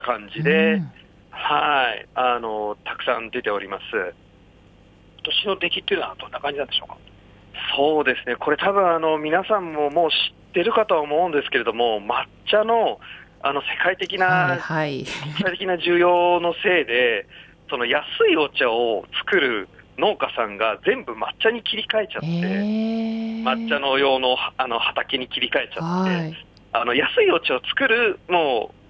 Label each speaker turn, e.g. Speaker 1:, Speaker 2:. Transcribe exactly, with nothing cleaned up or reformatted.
Speaker 1: 感じで、
Speaker 2: うん、
Speaker 1: はい、あのたくさん出ております。今
Speaker 3: 年の出来っていうのはどんな感じなんでしょうか。
Speaker 1: そうですね、これ多分あの皆さんももう知ってるかとは思うんですけれども、抹茶のあの世界的
Speaker 2: はい
Speaker 1: な、
Speaker 2: はい。
Speaker 1: 世界的な需要のせいで、その安いお茶を作る農家さんが全部抹茶に切り替えちゃっ
Speaker 2: え
Speaker 1: て、抹茶
Speaker 2: ー、
Speaker 1: の用の、あの畑に切り替えちゃって、
Speaker 2: はい。
Speaker 1: あの安いお茶を作るもう